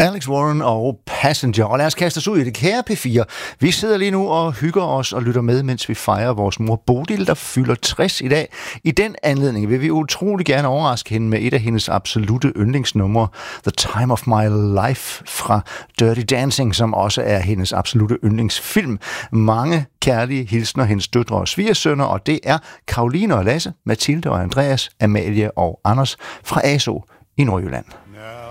Alex Warren og Passenger. Og lad os kaste os ud i det kære P4. Vi sidder lige nu og hygger os og lytter med, mens vi fejrer vores mor Bodil, der fylder 60 i dag. I den anledning vil vi utrolig gerne overraske hende med et af hendes absolute yndlingsnumre, The Time of My Life fra Dirty Dancing, som også er hendes absolute yndlingsfilm. Mange kærlige hilsner hendes døtre og svigersønner, og det er Karoline og Lasse, Mathilde og Andreas, Amalie og Anders fra ASO i Nordjylland. Now